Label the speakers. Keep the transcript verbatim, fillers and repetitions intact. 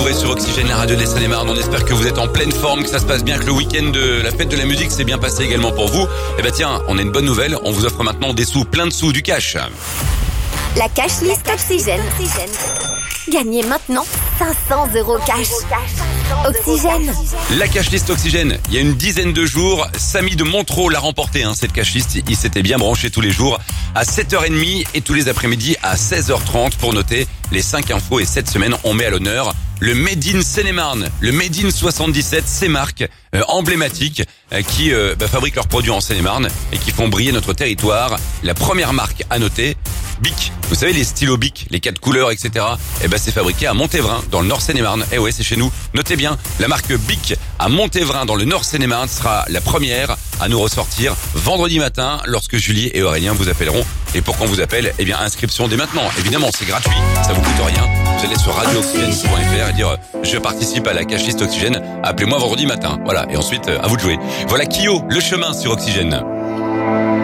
Speaker 1: retrouver sur Oxygène, la radio des Seine-et-Marne. On espère que vous êtes en pleine forme, que ça se passe bien, que le week-end de la fête de la musique s'est bien passé également pour vous. Eh ben tiens, on a une bonne nouvelle, on vous offre maintenant des sous, plein de sous, du cash.
Speaker 2: La cash list Oxygène. Gagnez maintenant cinq cents euros cash. Oxygène.
Speaker 1: La cash list Oxygène, il y a une dizaine de jours, Samy de Montreux l'a remporté, hein, cette cash list. Il s'était bien branché tous les jours à sept heures trente et tous les après-midi à seize heures trente pour noter les cinq infos. Et cette semaine, on met à l'honneur le Made in Seine-et-Marne, le Made in soixante-dix-sept, ces marques euh, emblématiques euh, qui euh, bah, fabriquent leurs produits en Seine-et-Marne et qui font briller notre territoire. La première marque à noter, Bic. Vous savez, les stylos Bic, les quatre couleurs, et cetera. Eh ben, c'est fabriqué à Montévrain, dans le Nord Seine-et-Marne. Eh ouais, c'est chez nous. Notez bien, la marque Bic à Montévrain, dans le Nord Seine-et-Marne, sera la première à nous ressortir vendredi matin, lorsque Julie et Aurélien vous appelleront. Et pour qu'on vous appelle, eh bien, inscription dès maintenant. Évidemment, c'est gratuit, ça vous coûte rien. Vous allez sur radio oxygène point f r et dire « Je participe à la cash list Oxygène, appelez-moi vendredi matin ». Voilà, et ensuite, à vous de jouer. Voilà Kyo, le chemin sur Oxygène.